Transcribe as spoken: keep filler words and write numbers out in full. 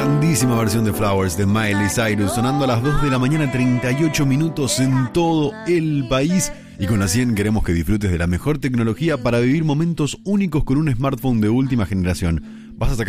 Grandísima versión de Flowers de Miley Cyrus, sonando a las dos de la mañana, treinta y ocho minutos en todo el país. Y con la cien queremos que disfrutes de la mejor tecnología para vivir momentos únicos con un smartphone de última generación. Vas a sacar